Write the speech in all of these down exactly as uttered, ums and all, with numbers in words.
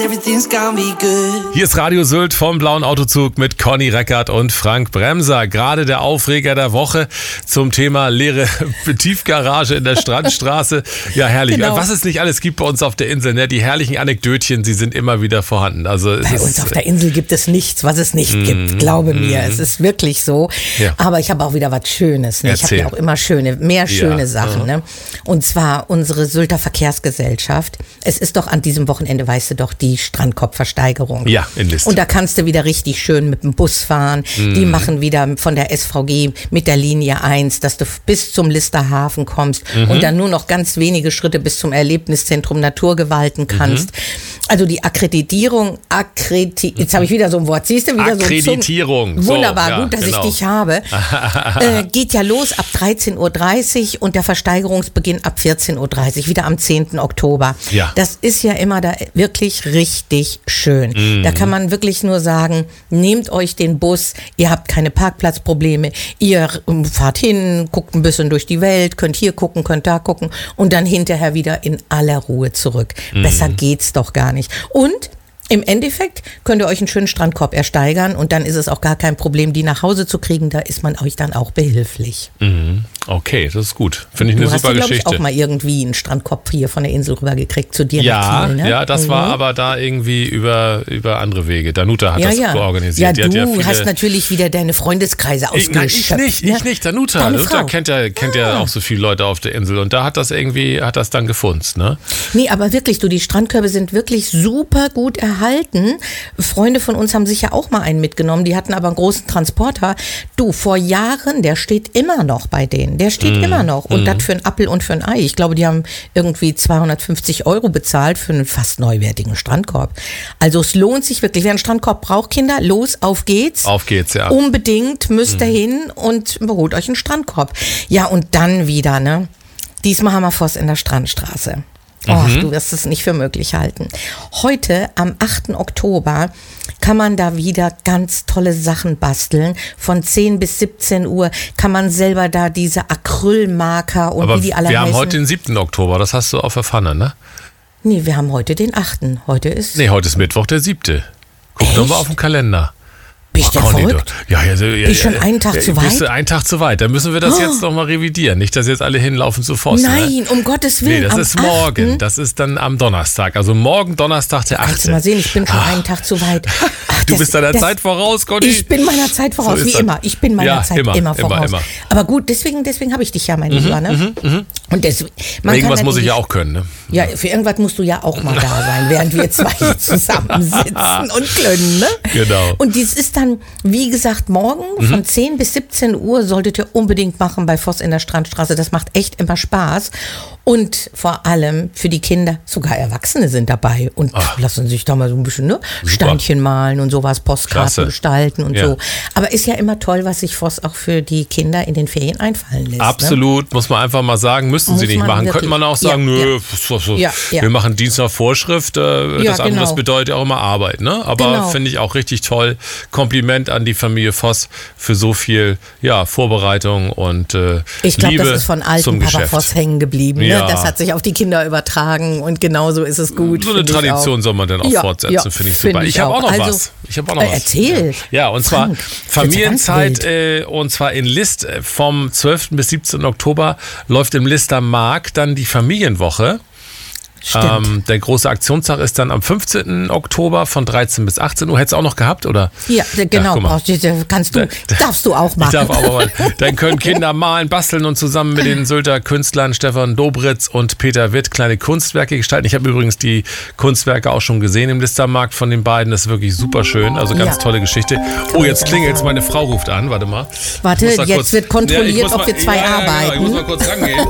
Everything's gonna be good. Hier ist Radio Sylt vom Blauen Autozug mit Conny Reckert und Frank Bremser. Gerade der Aufreger der Woche zum Thema leere Tiefgarage in der Strandstraße. Ja, herrlich. Genau. Was es nicht alles gibt bei uns auf der Insel, ne? Die herrlichen Anekdötchen, sie sind immer wieder vorhanden. Also es Bei ist, uns auf der Insel gibt es nichts, was es nicht mm, gibt, glaube mm. mir. Es ist wirklich so. Ja. Aber ich habe auch wieder was Schönes. Ne? Ich habe Erzähl. ja auch immer schöne, mehr schöne Ja. Sachen. Mhm. Ne? Und zwar unsere Sylter Verkehrsgesellschaft. Es ist doch an diesem Wochenende, weißt du doch, die Strandkorbversteigerung. Ja, in List. Und da kannst du wieder richtig schön mit dem Bus fahren. Mhm. Die machen wieder von der S V G mit der Linie eins, dass du bis zum Lister Hafen kommst Mhm. und dann nur noch ganz wenige Schritte bis zum Erlebniszentrum Naturgewalten kannst. Also die Akkreditierung, Akkredi jetzt habe ich wieder so ein Wort, siehst du? Wieder Akkreditierung. So ein Zung- Wunderbar, So, ja, gut, dass genau. ich dich habe. äh, geht ja los ab dreizehn Uhr dreißig und der Versteigerungsbeginn ab vierzehn Uhr dreißig, wieder am zehnten Oktober. Ja. Das ist ja immer da wirklich richtig schön. Mhm. Da kann man wirklich nur sagen, nehmt euch den Bus, ihr habt keine Parkplatzprobleme, ihr ähm, fahrt hin, guckt ein bisschen durch die Welt, könnt hier gucken, könnt da gucken und dann hinterher wieder in aller Ruhe zurück. Mhm. Besser geht's doch gar nicht. Und im Endeffekt könnt ihr euch einen schönen Strandkorb ersteigern und dann ist es auch gar kein Problem, die nach Hause zu kriegen. Da ist man euch dann auch behilflich. Mhm. Okay, das ist gut. Finde ich eine Du hast super ja, glaube ich, Geschichte. auch mal irgendwie einen Strandkorb hier von der Insel rüber gekriegt zu dir. Ja, Kiel, ne? ja, das Mhm. war aber da irgendwie über, über andere Wege. Danuta hat ja, das ja. organisiert. Ja, Die du hat ja viele, hast natürlich wieder deine Freundeskreise ich, nein, ich ausgeschöpft. nicht, ne? ich nicht. Danuta, Deine Danuta Frau. kennt ja, kennt ja Ah. auch so viele Leute auf der Insel und da hat das irgendwie, hat das dann gefunzt, ne? Nee, aber wirklich, du, die Strandkörbe sind wirklich super gut erhalten. Freunde von uns haben sicher auch mal einen mitgenommen, die hatten aber einen großen Transporter. Du, vor Jahren, der steht immer noch bei denen. Der steht Mm. immer noch. Und das für einen Appel und für ein Ei. Ich glaube, die haben irgendwie zweihundertfünfzig Euro bezahlt für einen fast neuwertigen Strandkorb. Also es lohnt sich wirklich. Wer einen Strandkorb braucht, Kinder, los, auf geht's. Auf geht's, ja. Unbedingt müsst ihr hin und holt euch einen Strandkorb. Ja, und dann wieder, ne? Diesmal haben wir Voss in der Strandstraße. Och, Mhm. du wirst es nicht für möglich halten. Heute, am achten Oktober, kann man da wieder ganz tolle Sachen basteln. Von zehn bis siebzehn Uhr kann man selber da diese Acrylmarker und Aber wie die alle wir heißen. haben heute den siebten Oktober, das hast du auf der Pfanne, ne? Nee, wir haben heute den achten. Heute ist... Nee, heute ist Mittwoch, der siebte. Guck Echt? doch mal auf den Kalender. Bin ich denn Conny, verrückt? du- Ja, ja, so, ja, Bin ich schon ja, einen Tag ja, zu bist weit? du einen Tag zu weit. Dann müssen wir das Oh. jetzt noch mal revidieren. Nicht, dass jetzt alle hinlaufen zu Voss. Nein, Ne? um Gottes Willen. Nee, das am ist morgen. achten Das ist dann am Donnerstag. Also morgen Donnerstag, der Kannst du achte. mal sehen, ich bin schon Ah. einen Tag zu weit. Ach, Du das- bist deiner das- Zeit voraus, Conny. Ich bin meiner Zeit voraus, So ist wie das. immer. Ich bin meiner Ja, Zeit immer, immer, immer, voraus. immer. Aber gut, deswegen, deswegen habe ich dich ja, mein Lieber. Ne? Und deswegen, man Irgendwas kann muss ich natürlich- ja auch können, ne? Ja, für irgendwas musst du ja auch mal da sein, während wir zwei hier zusammensitzen und klönen, ne? Genau. Und dies ist dann, wie gesagt, morgen von zehn bis siebzehn Uhr solltet ihr unbedingt machen bei Voss in der Strandstraße. Das macht echt immer Spaß. Und vor allem für die Kinder, sogar Erwachsene sind dabei und Ach. lassen sich da mal so ein bisschen, ne? Steinchen malen und sowas, Postkarten Klasse. gestalten und Ja. so. Aber ist ja immer toll, was sich Voss auch für die Kinder in den Ferien einfallen lässt. Ne? Absolut, muss man einfach mal sagen, müssten sie Muss nicht man machen. wirklich. Könnte man auch Ja, sagen, nö, ja. so, so, Ja, ja. wir machen Dienst nach Vorschrift. Äh, Ja, das andere genau. bedeutet ja auch immer Arbeit. Ne? Aber Genau. finde ich auch richtig toll. Kompliment an die Familie Voss für so viel ja, Vorbereitung und äh, Ich glaube, Liebe das ist von alten zum Papa Geschäft. Voss hängen geblieben. Ja. Ne? Das hat sich auf die Kinder übertragen und genauso ist es gut. So eine find ich Tradition auch. soll man dann auch Ja, fortsetzen, ja, finde ich find super. ich Ich habe auch auch. noch Also, was. Ich habe auch noch äh, was. erzähl. Ja, und zwar Frank, das ist ja Familienzeit ganz äh, und zwar in List äh, vom zwölften bis siebzehnten Oktober läuft im Lister Markt dann die Familienwoche. Stimmt. Ähm, der große Aktionstag ist dann am fünfzehnten Oktober von dreizehn bis achtzehn Uhr. Hättest du auch noch gehabt, oder? Ja, genau. guck mal. brauchst du- kannst du, darfst du auch machen. Ich darf aber mal. Dann können Kinder malen, basteln und zusammen mit den Sylter Künstlern Stefan Dobritz und Peter Witt kleine Kunstwerke gestalten. Ich habe übrigens die Kunstwerke auch schon gesehen im Listermarkt von den beiden. Das ist wirklich super schön. Also ganz Ja. tolle Geschichte. Oh, jetzt klingelt's. Meine Frau ruft an. Warte mal. Warte, Ich muss da jetzt kurz- wird kontrolliert, Ja, ich muss ob mal- wir zwei ja, ja, genau. arbeiten. Ich muss mal kurz rangehen.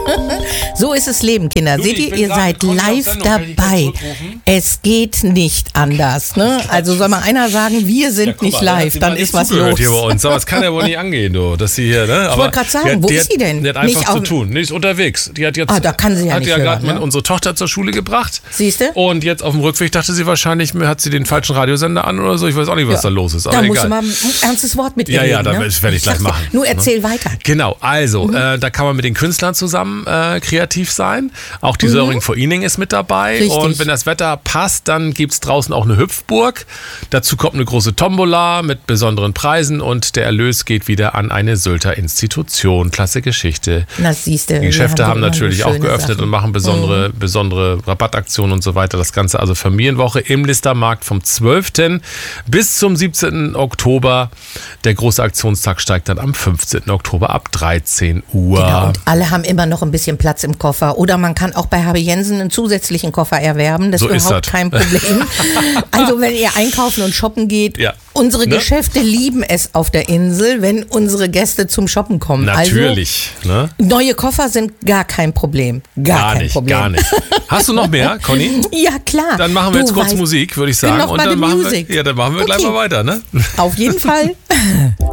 So ist es Leben, Kinder. Judy, Seht ich ihr, bin ihr grad- seid Conny auf live Sendung. Kann ich dich kurz dabei. zurückrufen? Es geht nicht anders. Ne? Also soll mal einer sagen, wir sind Ja, guck nicht mal, da hat live, sie dann mal ist nicht was zugehört los. hier bei uns. Aber das kann ja wohl nicht angehen, du, dass sie hier, ne? Ich wollte grad sagen, wo ist sie denn? Die hat einfach Nicht zu auf- tun. Die ist unterwegs. Die hat jetzt, Ah, da kann sie ja hat nicht ja gerade hören, ne? unsere Tochter zur Schule gebracht. Siehste? Und jetzt auf dem Rückweg dachte sie wahrscheinlich, hat sie den falschen Radiosender an oder so. Ich weiß auch nicht, was da los ist. Aber Da egal. musst du mal ein ernstes Wort mit ihr Ja, ja, reden, da- ne? das werde ich gleich sag dir, machen, Nur ne? erzähl weiter. Genau, also Mhm. äh, da kann man mit den Künstlern zusammen äh, kreativ sein. Auch die Söring vor Ening ist mit mit dabei. Richtig. Und wenn das Wetter passt, dann gibt es draußen auch eine Hüpfburg. Dazu kommt eine große Tombola mit besonderen Preisen und der Erlös geht wieder an eine Sylter Institution. Klasse Geschichte. Na, siehste, Die Geschäfte haben, haben natürlich auch geöffnet Sachen. und machen besondere, mhm. besondere Rabattaktionen und so weiter. Das Ganze also Familienwoche im Listermarkt vom zwölften bis zum siebzehnten Oktober. Der große Aktionstag steigt dann am fünfzehnten Oktober ab dreizehn Uhr. Genau, und alle haben immer noch ein bisschen Platz im Koffer. Oder man kann auch bei H B Jensen einen zusätzlichen Koffer erwerben. Das so ist überhaupt das. kein Problem. Also wenn ihr einkaufen und shoppen geht, ja. unsere ne? Geschäfte lieben es auf der Insel, wenn unsere Gäste zum Shoppen kommen. Natürlich. Also, ne? Neue Koffer sind gar kein Problem. Gar, gar kein nicht, Problem. gar nicht. Hast du noch mehr, Conny? Ja, klar. Dann machen wir du jetzt kurz weißt, Musik, würde ich sagen. noch Und mal dann die machen Musik. wir, ja, dann machen wir Okay. gleich mal weiter, ne? Auf jeden Fall.